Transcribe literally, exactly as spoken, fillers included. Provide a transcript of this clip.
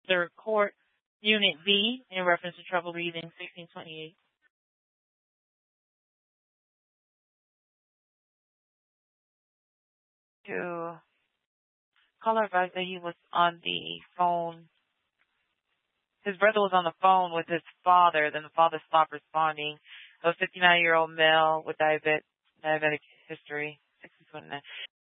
Third Court, Unit V, in reference to trouble reading sixteen twenty-eight. To caller advised that he was on the phone. His brother was on the phone with his father. Then the father stopped responding. A fifty-nine-year-old male with diabetic, diabetic history, sixteen twenty-nine.